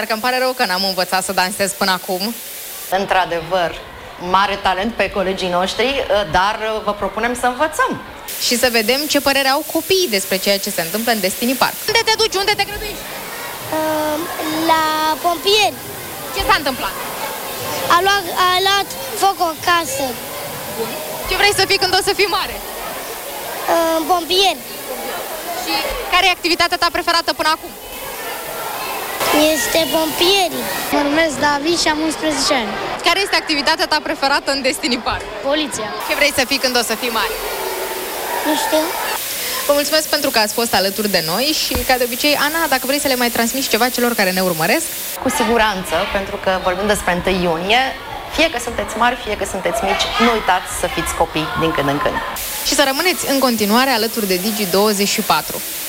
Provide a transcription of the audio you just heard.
Doar că îmi pare rău că n-am învățat să dansez până acum. Într-adevăr, mare talent pe colegii noștri, dar vă propunem să învățăm. Și să vedem ce părere au copiii despre ceea ce se întâmplă în Destiny Park. Unde te duci? Unde te grăduiești? La pompieri. Ce s-a întâmplat? A luat foc o casă. Ce vrei să fii când o să fii mare? Pompieri. Și care e activitatea ta preferată până acum? Este pompierii. Mă numesc David și am 11 ani. Care este activitatea ta preferată în Destiny Park? Poliția. Ce vrei să fii când o să fii mare? Nu știu. Vă mulțumesc pentru că ați fost alături de noi și, ca de obicei, Ana, dacă vrei să le mai transmiți ceva celor care ne urmăresc? Cu siguranță, pentru că vorbim despre 1 iunie, fie că sunteți mari, fie că sunteți mici, nu uitați să fiți copii din când în când. Și să rămâneți în continuare alături de Digi24.